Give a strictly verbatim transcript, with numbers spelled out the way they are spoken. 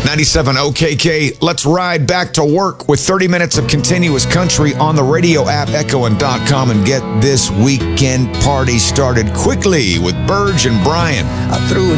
ninety-seven O K K, let's ride back to work with thirty minutes of continuous country on the radio app, echo and dot com, and get this weekend party started quickly with Burge and Brian. I threw